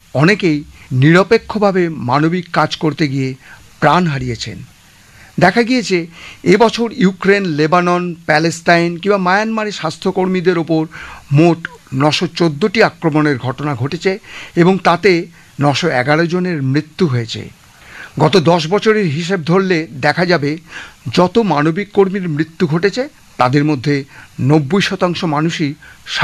অনেকেই নিরপেক্ষভাবে মানবিক কাজ করতে গিয়ে প্রাণ হারিয়েছেন। দেখা গিয়েছে এবছর ইউক্রেন, লেবানন, প্যালেস্তাইন কিংবা মায়ানমারের স্বাস্থ্যকর্মীদের ওপর মোট 914টি আক্রমণের ঘটনা ঘটেছে এবং তাতে 911 জনের মৃত্যু হয়েছে। গত 10 বছরের হিসেব ধরলে দেখা যাবে যত মানবিক কর্মীর মৃত্যু ঘটেছে তাদের মধ্যে 90% মানুষই